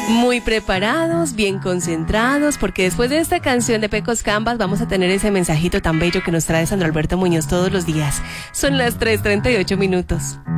Muy preparados, bien concentrados, porque después de esta canción de Pecos Canvas vamos a tener ese mensajito tan bello que nos trae Sandro Alberto Muñoz todos los días. Son las 3:38 minutos.